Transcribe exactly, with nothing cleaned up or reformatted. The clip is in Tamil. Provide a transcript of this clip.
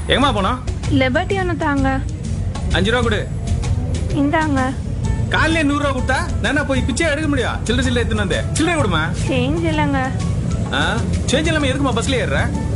எங்கம்மா போனோம்? லிபர்ட்டி ஒன்று தாங்க. அஞ்சு ரூபா கொடு. இந்தாங்க. காலையில நூறு ரூபா கொடுத்தா நான் போய் பிச்சை எடுக்க முடியும்? சில்லறை சில்லறை எடுத்துன்னு வந்து சில்லறை கொடுமா. சேஞ்ச் இல்லைங்க. சேஞ்ச் இல்லாம எதுக்குமா பஸ்ல ஏறுற?